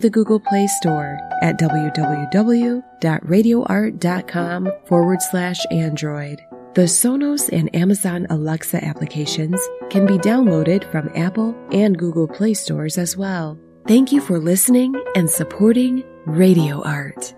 the Google Play Store at www.radioart.com/Android. The Sonos and Amazon Alexa applications can be downloaded from Apple and Google Play stores as well. Thank you for listening and supporting Radio Art.